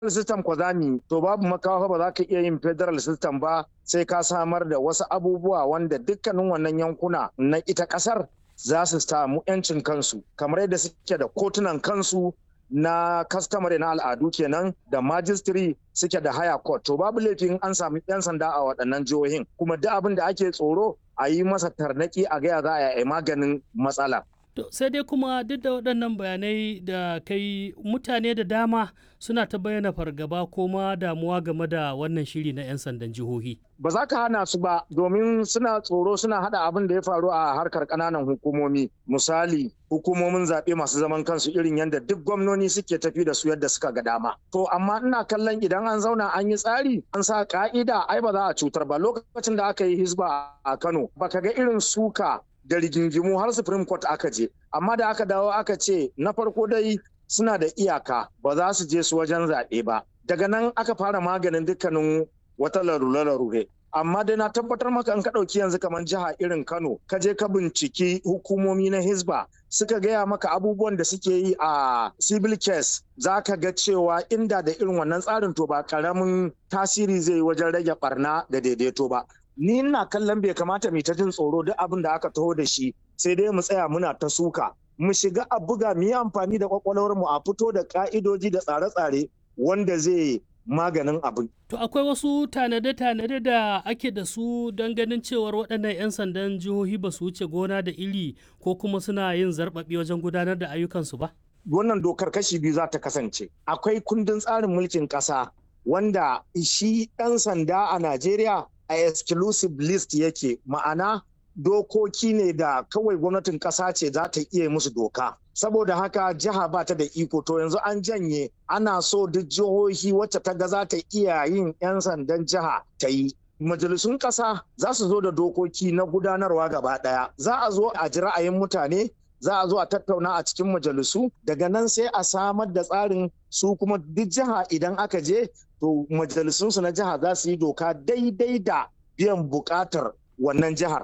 system ko zami to babu makawa ba za ka iya yin federal system ba sai ka samar da wasu abubuwa wanda dukkanin wannan yankuna na ita kasar za su samu 'yancin kansu kamar yadda suke da kotunan kansu na customary na al'adu kenan da magistrate suke da higher court to babu laifin an sami 'yan sanda a waɗannan jihohin kuma duk abin da ake tsoro a yi masa tarnaki a gaya za a yi maganin matsala. To sai dai kuma duk da waɗannan bayanai da kai mutane da dama suna ta bayyana fargaba ko ma damuwa game da wannan shiri na 'yan sandan jihohi. Ba za ka hana su ba domin suna tsoro suna hada abin da ya faru a harkar ƙananan hukumomi. Misali hukumomin zaɓe masu zaman kansu irin yadda duk gwamnoni suke tafi da su yadda suka ga dama. To amma ina kallon idan an zauna an yi tsari an sa ka'ida ai ba za a cutar ba lokacin da aka yi hisba a Kano baka ga irin suka da rigingimu har Supreme Court aka je amma da aka dawo aka ce na farko dai suna da iyaka ba za su je su wajen zaɓe ba daga nan aka fara maganin dukkanin wata larure amma dai na tabbatar maka in ka ɗauki yanzu kamar jiha irin Kano ka je ka binciki hukumomi na Hisba suka gaya maka abubuwan da suke yi a civil case za ka ga cewa inda da irin wannan tsarin to ba karamin tasiri zai yi wajen rage barna da daidaito ba. Ni ina kallon bai kamata mu ta jin tsoro duk abin da aka taho da shi sai dai mu tsaya muna ta suka mu shiga a buga mu yi amfani da kwakwalwar mu a fito da ka'idoji da tsare-tsare wanda zai maganin abin. To akwai wasu tanade-tanade da ake da su don ganin cewar waɗannan 'yan sandan jihohi ba su wuce gona da iri ko kuma suna yin zarɓaɓi wajen gudanar da ayyukansu ba? Wannan dokar kashi biyu za ta kasance. Akwai kundin tsarin mulkin ƙasa wanda shi ɗan sanda a Najeriya a exclusive list yake ma'ana dokoki ne da kawai gwamnatin ƙasa ce za ta iya musu doka saboda haka jiha ba ta da iko to yanzu an janye ana so duk jihohi wacce ta ga za ta iya yin 'yan sandan jiha ta yi majalisun ƙasa za su zo da dokoki na gudanarwa gaba ɗaya za a zo a ji ra'ayin mutane za a zo a tattauna a cikin majalisu daga nan sai a samar da tsarin su kuma duk jiha idan aka je to majalisunsu na jiha za su yi doka daidai da biyan bukatar wannan jihar.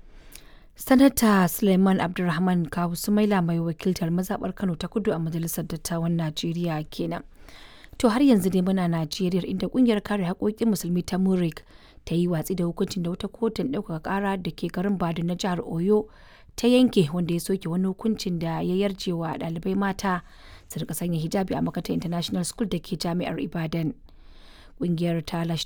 Sanata Suleiman Abdulrahman Kawu Sumaila mai wakiltar mazaɓar Kano ta Kudu a Majalisar Dattawan Najeriya kenan. To har yanzu dai muna Najeriya inda kungiyar kare haƙoƙin musulmi ta Murik ta yi watsi da hukuncin da wata kotun ɗaukaka ƙara da ke garin Badun na jihar Oyo ta yanke wanda ya soke wani hukuncin da ya yarje wa ɗalibai mata su rika sanya hijabi a makarantar International School da ke jami'ar Ibadan. Ƙungiyar ta lashe